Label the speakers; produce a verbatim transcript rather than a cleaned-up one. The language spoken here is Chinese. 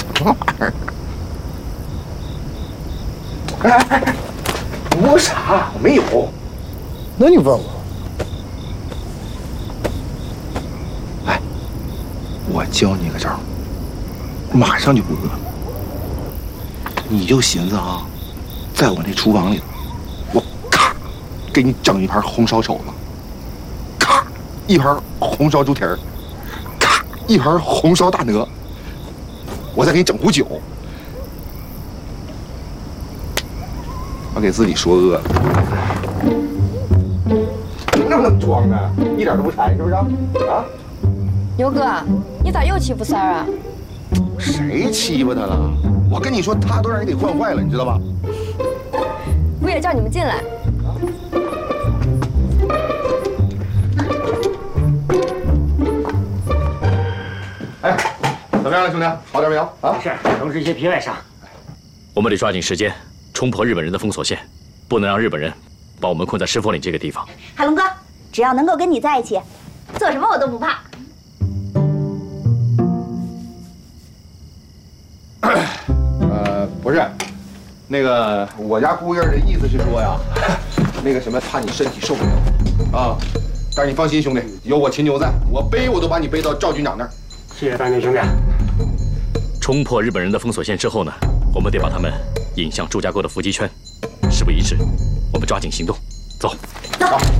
Speaker 1: 么玩意儿？哎哎哎！我傻，我没有。
Speaker 2: 那你问我？
Speaker 1: 哎，我教你个招，马上就不饿了。你就寻思啊，在我那厨房里，我咔给你整一盘红烧肘子，咔一盘红烧猪蹄儿，咔一盘红烧大鹅，我再给你整壶酒。我给自己说饿了，那不能装啊，一点都不馋，是不是啊？啊，
Speaker 3: 牛哥，你咋又欺负三儿啊？
Speaker 1: 谁欺负他了？我跟你说，他都让人给惯坏了，你知道吧？
Speaker 3: 我也叫你们进来。
Speaker 1: 哎，怎么样了，兄弟？好点没有？啊，
Speaker 4: 是，都是一些皮外伤。
Speaker 5: 我们得抓紧时间冲破日本人的封锁线，不能让日本人把我们困在石佛岭这个地方。
Speaker 6: 海龙哥，只要能够跟你在一起，做什么我都不怕。
Speaker 1: 呃，不是，那个我家姑爷的意思是说呀，那个什么，怕你身体受不了啊。但是你放心，兄弟，有我秦牛在，我背我都把你背到赵军长那儿。
Speaker 4: 谢谢大牛兄弟。
Speaker 5: 冲破日本人的封锁线之后呢，我们得把他们引向朱家沟的伏击圈。事不宜迟，我们抓紧行动，走。
Speaker 6: 走。